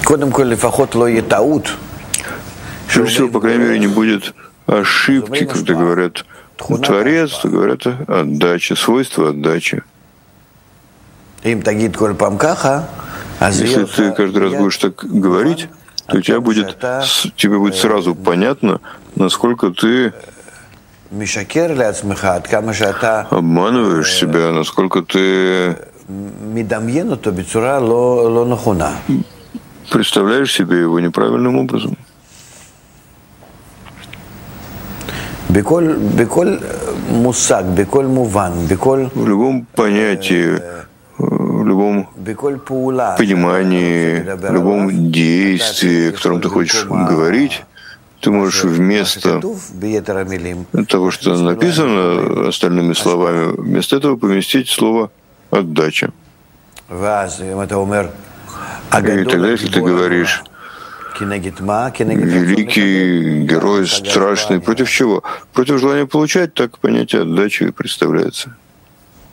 Прежде всего, по крайней мере, не будет ошибки, когда говорят Творец, то говорят отдача, свойство отдачи. Если ты каждый раз будешь так говорить, то тебе будет сразу понятно, насколько ты обманываешь себя, насколько ты представляешь себе его неправильным образом. В любом понятии, в любом понимании, в любом действии, о котором ты хочешь говорить, ты можешь вместо того, что написано остальными словами, вместо этого поместить слово «отдача». И тогда, если ты говоришь «великий герой, страшный», против чего? Против желания получать, так понятие отдачи и представляется.